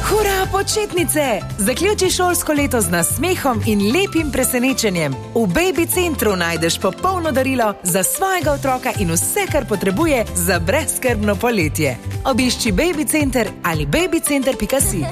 Hura, počitnice! Zaključi šolsko leto z nasmehom in lepim presenečenjem. V Baby Centru najdeš popolno darilo za svojega otroka in vse, kar potrebuje za brezskrbno poletje. Obišči Baby Center ali babycenter.si.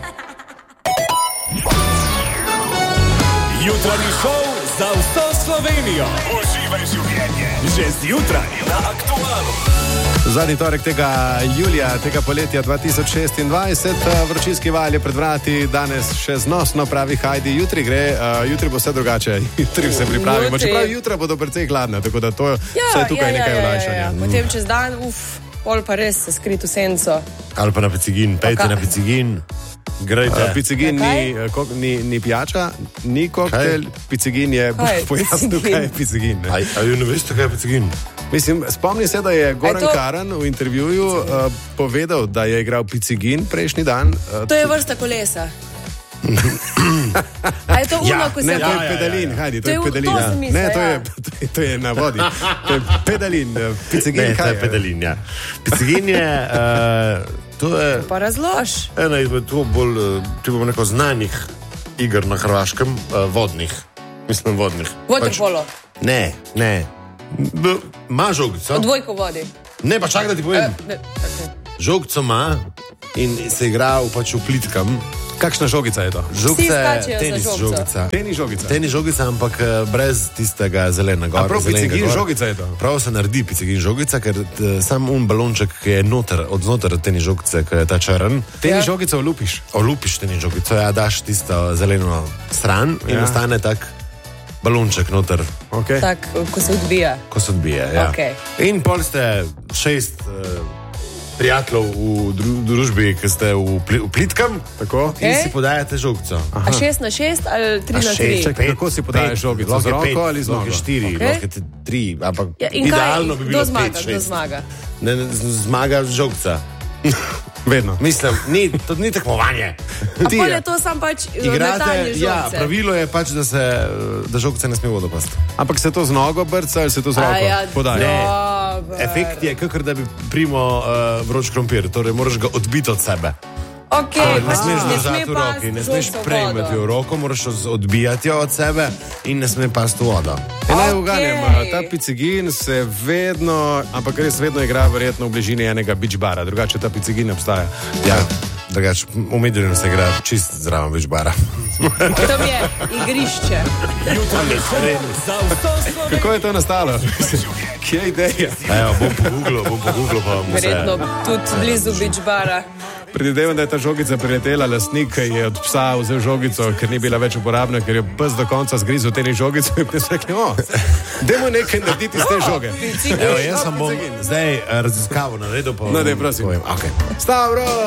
Jutranji šov za vso Slovenijo. Uživaj življenje. Že zjutraj na Aktualu. Zadnji torek tega julija, tega poletja 2026, vročinski val je pred vrati, danes še znosno, pravi Heidi, jutri gre, jutri bo vse drugače, jutri se pripravimo, čeprav jutra bodo precej hladne, tako da to vse tukaj nekaj olajšanja. Potem čez dan, pol pa res se skrit v senco. Ali pa na Picigin, pejte na Picigin. Picigin ni pijača, ni koktel, Picigin je, pojasnil, kaj je Picigin. Ali ne veste, kaj je Picigin? Mislim, spomni se, da je Goran Karan v intervjuju povedal, da je igral Picigin prejšnji dan. To je vrsta kolesa. A je to uno, ko se... Ne, to je pedalin, Heidi, to je pedalin. Ne, to je na vodi. To je pedalin, Picigin. Ne, to je pedalin, ja. Picigin je... To je... Pa razlož. Ena izmed bolj, če bomo neko znanih iger na Hrvaškem, vodnih. Mislim, vodnih. Waterpolo. Ne. Ma žogico. Dvojko vodi. Ne, pa čak, da ti povem. Žogico ima in se igra v plitkam. Kakšna žogica je to? Tenis žogica. Tenis žogica, ampak brez tistega zelenega. A prav Picigin žogica je to? Prav se naredi Picigin žogica, ker sam balonček, ki je odnoter tenis žogice, ki je ta črn. Tenis žogico olupiš? Olupiš tenis žogico, daš tisto zeleno stran in ostane tak balonček noter. Tak, ko se odbija. Ko se odbija, ja. In pol ste 6 prijateljev v družbi, ki ste v plitkam, in si podajate žogico. A 6x6 ali 3x3? Kako si podajaš žogico? Z roko ali z nogo? Lahko 4, lahko 3, ampak idealno bi bilo 5-6. Kdo zmaga? Zmaga žogica. Vedno. Mislim, to ni tekmovanje. A pol je to sam pač metanje žogice? Ja, pravilo je pač, da žogice ne sme vodo pasti. Ampak se to z nogo brca ali se to z roko podaja? Ne, efekt je kakor, da bi primo vroč krompir, torej moraš ga odbiti od sebe. Ne smeš držati v roki, ne smeš prejmeti v roko, moraš odbijati od sebe in ne sme pasti v vodo. Naj uganem, ta Picigin se vedno, ampak res vedno igra verjetno v bližini enega beach bara, drugače ta Picigin ne obstaja. Ja, drugače v Medulinu se igra čist zraven beach bara. To je igrišče. Kako je to nastalo? Kje je ideja? Bom pogooglil pa vam vse. Verjetno tudi blizu beach bara. Predvidevam, da je ta žogica priletela, lastnik je od psa vzel žogico, ker ni bila več uporabna, ker je pes do konca zgrizel tenis žogico in bi se rekli, dajmo nekaj narediti iz te žoge. Jaz sem bom zdaj raziskavo naredil, pa... No, daj, prosim. Stavro!